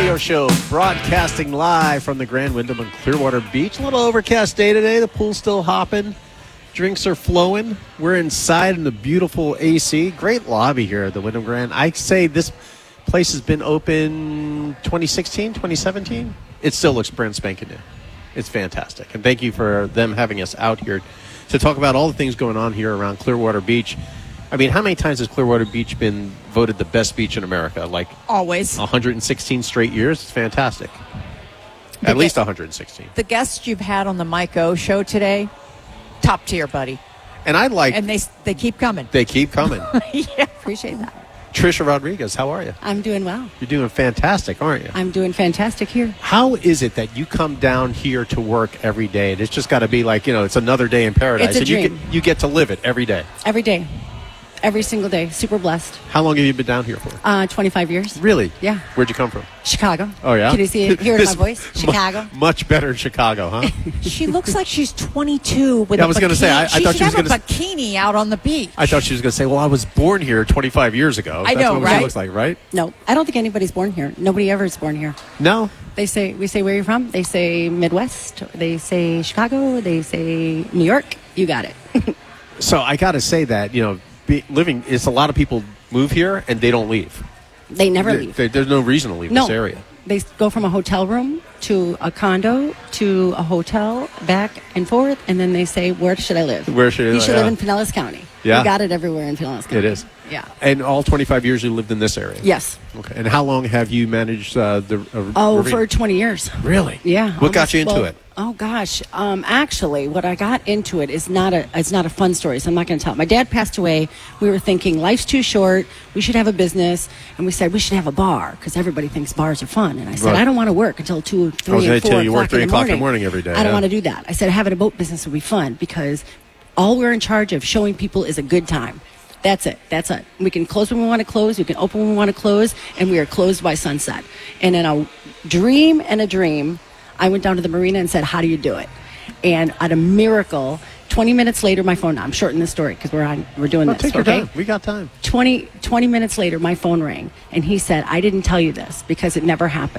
Radio Show, broadcasting live from the Grand Wyndham on Clearwater Beach. A little overcast day today. The pool's still hopping. Drinks are flowing. We're inside in the beautiful AC. Great lobby here at the Wyndham Grand. I say this place has been open 2016, 2017. It still looks brand spanking new. It's fantastic. And thank you for them having us out here to talk about all the things going on here around Clearwater Beach. I mean, how many times has Clearwater Beach been voted the best beach in America? Like always. 116 straight years. It's fantastic. At least 116. The guests you've had on the Mike O show today, top tier, buddy. And I like... And they keep coming. They keep coming. Yeah. Appreciate that. Trisha Rodriguez, how are you? I'm doing well. You're doing fantastic, aren't you? I'm doing fantastic here. How is it that you come down here to work every day? And it's just got to be like, it's another day in paradise. It's a dream. You get to live it every day. Every day. Every single day. Super blessed. How long have you been down here for? 25 years. Really? Yeah. Where'd you come from? Chicago. Oh, yeah? Can you hear my voice? Chicago. Much better in Chicago, huh? She looks like she's 22 with I was going to say, I thought she was going to... have a bikini out on the beach. I thought she was going to say, well, I was born here 25 years ago. I know, That's what right? she looks like, right? No, I don't think anybody's born here. Nobody ever is born here. No? We say, where are you from? They say Midwest. They say Chicago. They say New York. You got it. So I got to say that, living is a lot of people move here and they don't leave. They never leave. There's no reason to leave this area. They go from a hotel room to a condo to a hotel, back and forth, and then they say, where should I live? Where should I live? You should live in Pinellas County. Yeah. You got it everywhere in Pinellas County. It is. Yeah. And all 25 years you lived in this area? Yes. Okay. And how long have you managed the for 20 years. Really? Yeah. What got you into it? Oh gosh. Actually, what I got into it is not a fun story, so I'm not going to tell it. My dad passed away. We were thinking life's too short. We should have a business, and we said we should have a bar because everybody thinks bars are fun. And I said I don't want to work until 2, 3, and 4 you work o'clock 3 in o'clock in the morning every day. I don't want to do that. I said having a boat business would be fun because all we're in charge of showing people is a good time. That's it. We can close when we want to close. We can open when we want to close. And we are closed by sunset. And in a dream, I went down to the marina and said, how do you do it? And at a miracle, 20 minutes later, my phone, I'm shortening the story because we're doing this. Take your time. We got time. 20 minutes later, my phone rang. And he said, I didn't tell you this because it never happened.